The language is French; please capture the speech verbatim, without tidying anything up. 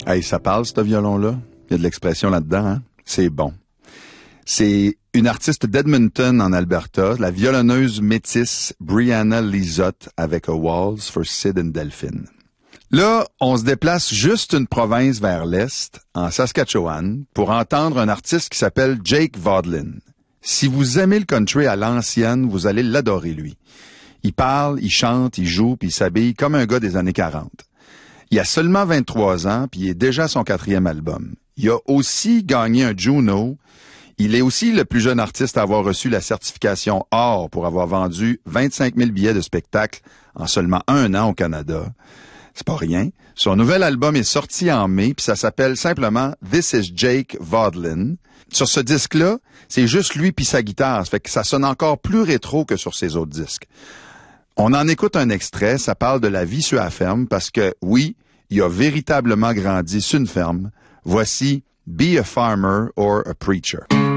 Hey, ça parle, ce violon-là. Il y a de l'expression là-dedans, hein? C'est bon. C'est une artiste d'Edmonton, en Alberta, la violonneuse métisse Brianna Lizotte avec A Waltz for Sid and Delphine. Là, on se déplace juste une province vers l'est, en Saskatchewan, pour entendre un artiste qui s'appelle Jake Vodlin. Si vous aimez le country à l'ancienne, vous allez l'adorer, lui. Il parle, il chante, il joue, puis il s'habille comme un gars des années quarante. Il a seulement vingt-trois ans, puis il est déjà à son quatrième album. Il a aussi gagné un Juno. Il est aussi le plus jeune artiste à avoir reçu la certification or pour avoir vendu vingt-cinq mille billets de spectacle en seulement un an au Canada. C'est pas rien. Son nouvel album est sorti en mai, puis ça s'appelle simplement This is Jake Vodlin. Sur ce disque-là, c'est juste lui puis sa guitare. Ça fait que ça sonne encore plus rétro que sur ses autres disques. On en écoute un extrait, ça parle de la vie sur la ferme, parce que, oui, il a véritablement grandi sur une ferme. Voici Be a Farmer or a Preacher.